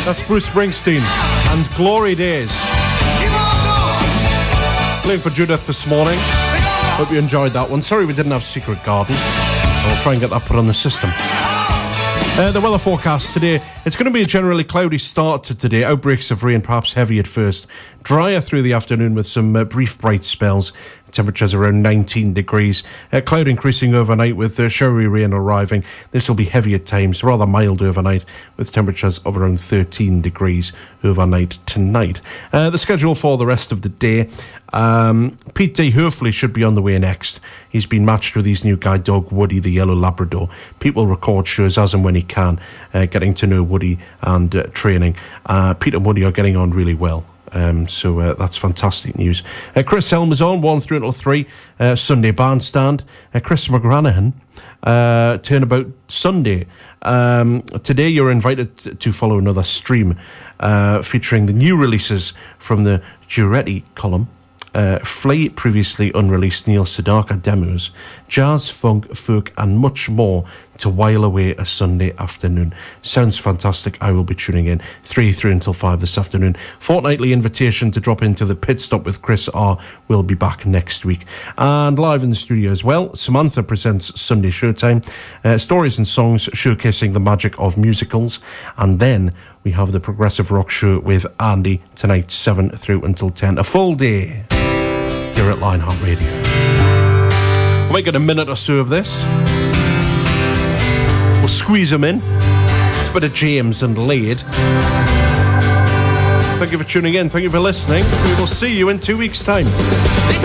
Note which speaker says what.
Speaker 1: That's Bruce Springsteen and Glory Days. Playing for Judith this morning. Hope you enjoyed that one. Sorry we didn't have Secret Garden, so I'll try and get that put on the system. The weather forecast today, it's going to be a generally cloudy start to today. Outbreaks of rain, perhaps heavy at first. Drier through the afternoon with some brief bright spells. Temperatures around 19 degrees. Cloud increasing overnight with showery rain arriving. This will be heavy at times, rather mild overnight, with temperatures of around 13 degrees overnight tonight. The schedule for the rest of the day. Pete D. Hurfley should be on the way next. He's been matched with his new guide dog, Woody, the Yellow Labrador. Pete will record shows as and when he can, getting to know Woody and training. Pete and Woody are getting on really well. So that's fantastic news. Chris Helm is on 1 through until 3. Sunday Bandstand. Chris McGranahan. Turnabout Sunday. Today you're invited to follow another stream featuring the new releases from the Duretti column. Flea, previously unreleased Neil Sedaka demos, jazz, funk, folk and much more to while away a Sunday afternoon. Sounds fantastic. I will be tuning in 3 through until 5 this afternoon. Fortnightly invitation to drop into the Pit Stop with Chris R. will be back next week. And live in the studio as well, Samantha presents Sunday Showtime, stories and songs showcasing the magic of musicals. And then we have the Progressive Rock Show with Andy tonight, 7 through until 10. A full day here at Lionheart Radio. We'll make it a minute or so of this. We'll squeeze them in. It's a bit of James and Laird. Thank you for tuning in. Thank you for listening. We will see you in 2 weeks' time.